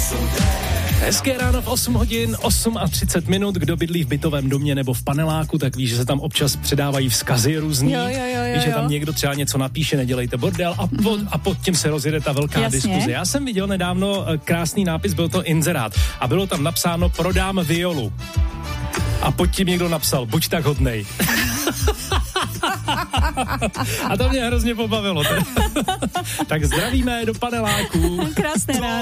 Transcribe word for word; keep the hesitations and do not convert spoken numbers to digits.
Hezké ráno v osm hodin, osm a třicet minut. Kdo bydlí v bytovém domě nebo v paneláku, tak ví, že se tam občas předávají vzkazy různý. Jo, jo, jo, Víš, že jo. tam někdo třeba něco napíše, nedělejte bordel a, pod, a pod tím se rozjede ta velká Jasně. diskuze. Já jsem viděl nedávno krásný nápis, byl to inzerát a bylo tam napsáno prodám violu. A pod tím někdo napsal, buď tak hodnej. A to mě hrozně pobavilo. Tak zdravíme do paneláků. Krásné ráno.